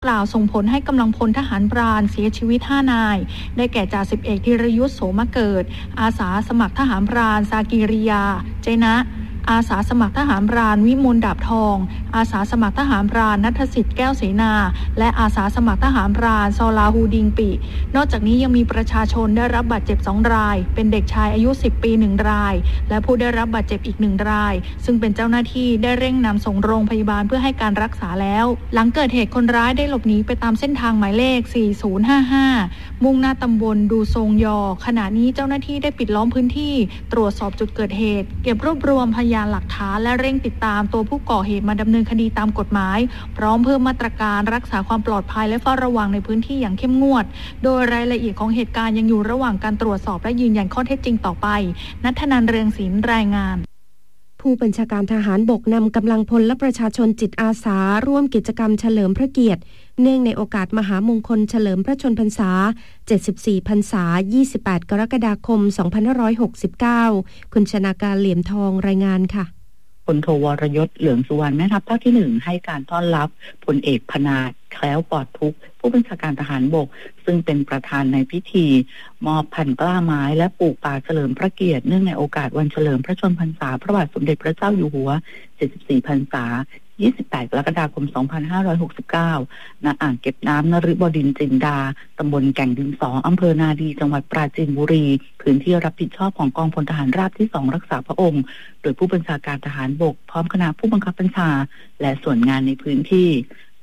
กล่าวส่งผลให้กำลังพลทหารพรานเสียชีวิต5นายได้แก่จ่าสิบเอกธีรยุทธโสมเกิดอาสาสมัครทหารพรานซากิริยาเจนะอาสาสมัครทหารพรานวิมลดาบทองอาสาสมัครทหารพรานณัฐสิทธิ์แก้วเสนาและอาสาสมัครทหารพรานซอลาฮูดิงปินอกจากนี้ยังมีประชาชนได้รับบาดเจ็บ2รายเป็นเด็กชายอายุ10ปี1รายและผู้ได้รับบาดเจ็บอีก1รายซึ่งเป็นเจ้าหน้าที่ได้เร่งนำส่งโรงพยาบาลเพื่อให้การรักษาแล้วหลังเกิดเหตุคนร้ายได้หลบหนีไปตามเส้นทางหมายเลข4055มุ่งหน้าตำบลดูทรงยอขณะนี้เจ้าหน้าที่ได้ปิดล้อมพื้นที่ตรวจสอบจุดเกิดเหตุเก็บรวบรวมพยานหลักฐานและเร่งติดตามตัวผู้ก่อเหตุมาดำเนินคดีตามกฎหมายพร้อมเพิ่มมาตรการรักษาความปลอดภัยและเฝ้าระวังในพื้นที่อย่างเข้มงวดโดยรายละเอียดของเหตุการณ์ยังอยู่ระหว่างการตรวจสอบและยืนยันข้อเท็จจริงต่อไปณัฐนันท์ เรืองศิลป์รายงานผู้บัญชาการทหารบกนำกำลังพลและประชาชนจิตอาสาร่วมกิจกรรมเฉลิมพระเกียรติเนื่องในโอกาสมหามงคลเฉลิมพระชนพรรษา74พรรษา28กรกฎาคม2569คุณชนาการเหลี่ยมทองรายงานค่ะพลโทวรยศเหลืองสุวรรณแม่ทัพภาคที่1ให้การต้อนรับพลเอกพนาถแคล้วปลอดทุกข์ผู้บัญชาการทหารบกซึ่งเป็นประธานในพิธีมอบพันธุ์กล้าไม้และปลูกป่าเฉลิมพระเกียรติเนื่องในโอกาสวันเฉลิมพระชนพรรษาพระบาทสมเด็จพระเจ้าอยู่หัว74พรรษา28กรกฎาคม2569 ณ อ่างเก็บน้ำนฤบดินทร์จินดาตำบลแก่งดินสออำเภอนาดีจังหวัดปราจีนบุรีพื้นที่รับผิดชอบของกองพลทหารราบที่2รักษาพระองค์โดยผู้บัญชาการทหารบกพร้อมคณะผู้บังคับบัญชาและส่วนงานในพื้นที่